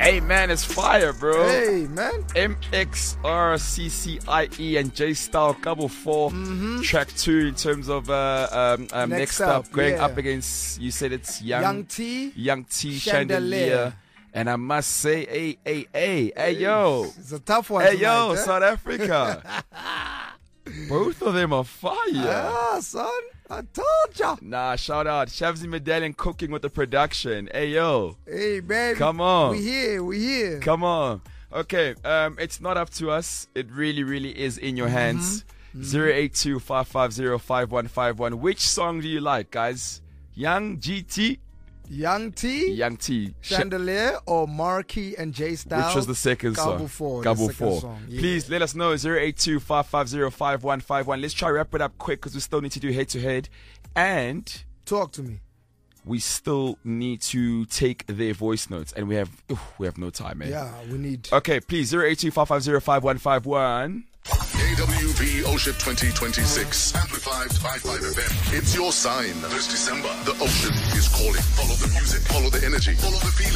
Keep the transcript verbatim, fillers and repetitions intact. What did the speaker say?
Hey, man, it's fire, bro. Hey, man. M X R C C I E and J-Style, Couple four, mm-hmm. track two in terms of uh, um, um, next, next up, up, going yeah. up against, you said it's Young, Young T, Young T, Chandelier. Chandelier. And I must say, hey, hey, hey, hey, yo. It's a tough one Hey, tonight, yo, eh? South Africa. Both of them are fire. Ah, son. I told ya. Nah, shout out. Shavzy Medallion cooking with the production. Hey, yo. Hey, baby. Come on. We here. We here. Come on. Okay, um, it's not up to us. It really, really is in your hands. Mm-hmm. zero eight two, five five zero, five one five one. Which song do you like, guys? Young G T? Young T? Young T. Chandelier or Marquee and J-Style? Which was the second Gabble song? four. Gabble four. Song, yeah. Please let us know. zero eight two, five five zero, five one five one. Let's try wrap it up quick because we still need to do head-to-head. And... talk to me. We still need to take their voice notes, and we have oof, we have no time, man. Yeah, we need. Okay, please zero eight two, five five zero, five one five one. A W B Ocean twenty twenty-six, amplified by five F M. It's your sign. This December, the ocean is calling. Follow the music, follow the energy, follow the feeling.